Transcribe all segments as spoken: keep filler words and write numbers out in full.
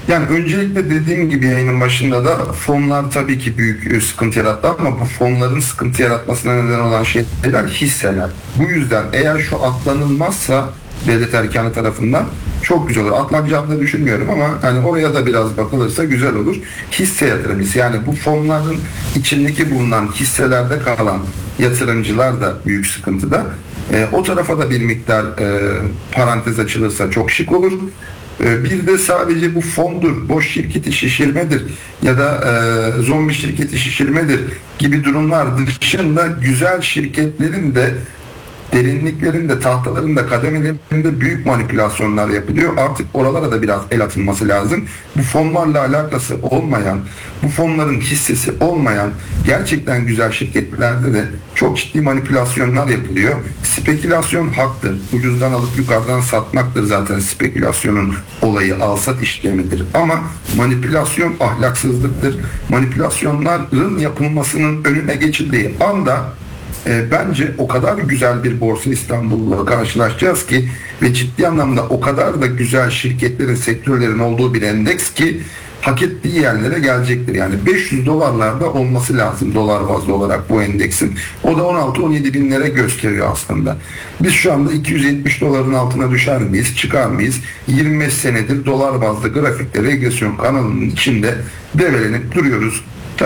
Yani öncelikle dediğim gibi yayının başında da fonlar tabii ki büyük sıkıntı yarattı ama bu fonların sıkıntı yaratmasına neden olan şeyler hisseler. Bu yüzden eğer şu atlanılmazsa devlet erkanı tarafından çok güzel olur. Atlanacağını da düşünmüyorum ama hani oraya da biraz bakılırsa güzel olur. Hisse yatırımı, yani bu fonların içindeki bulunan hisselerde kalan yatırımcılar da büyük sıkıntıda. E, o tarafa da bir miktar e, parantez açılırsa çok şık olur. E, bir de sadece bu fondur, boş şirketi şişirmedir ya da e, zombi şirketi şişirmedir gibi durumlar dışında güzel şirketlerin de derinliklerinde, tahtalarında, kademelerinde büyük manipülasyonlar yapılıyor. Artık oralara da biraz el atılması lazım. Bu fonlarla alakası olmayan, bu fonların hissesi olmayan gerçekten güzel şirketlerde de çok ciddi manipülasyonlar yapılıyor. Spekülasyon haktır. Ucuzdan alıp yukarıdan satmaktır zaten spekülasyonun olayı, alsat işlemidir. Ama manipülasyon ahlaksızlıktır. Manipülasyonların yapılmasının önüne geçildiği anda E, bence o kadar güzel bir Borsa İstanbul'la karşılaşacağız ki ve ciddi anlamda o kadar da güzel şirketlerin, sektörlerin olduğu bir endeks ki hak ettiği yerlere gelecektir. Yani beş yüz dolarlarda olması lazım dolar bazlı olarak bu endeksin. O da on altı on yedi binlere gösteriyor aslında. Biz şu anda iki yüz yetmiş doların altına düşer miyiz, çıkar mıyız? yirmi beş senedir dolar bazlı grafikte regresyon kanalının içinde develenip duruyoruz.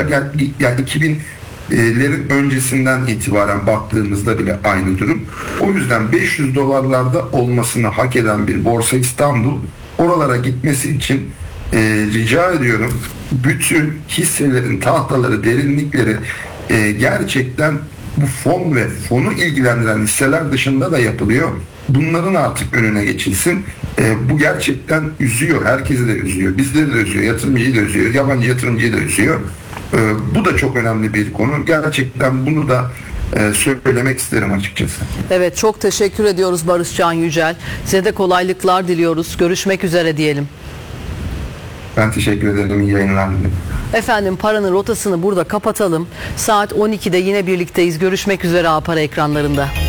Yani iki bin lerin öncesinden itibaren baktığımızda bile aynı durum. O yüzden beş yüz dolarlarda olmasını hak eden bir Borsa İstanbul oralara gitmesi için e, rica ediyorum. Bütün hisselerin tahtaları, derinlikleri e, gerçekten bu fon ve fonu ilgilendiren hisseler dışında da yapılıyor. Bunların artık önüne geçilsin. E, bu gerçekten üzüyor. Herkesi de üzüyor. Bizleri de üzüyor. Yatırımcıyı da üzüyor. Yabancı yatırımcıyı da üzüyor. Ee, bu da çok önemli bir konu. Gerçekten bunu da e, söylemek isterim açıkçası. Evet, çok teşekkür ediyoruz Barışcan Yücel. Size de kolaylıklar diliyoruz. Görüşmek üzere diyelim. Ben teşekkür ederim. İyi yayınlar dilerim. Efendim, paranın rotasını burada kapatalım. Saat on ikide yine birlikteyiz. Görüşmek üzere A Para ekranlarında.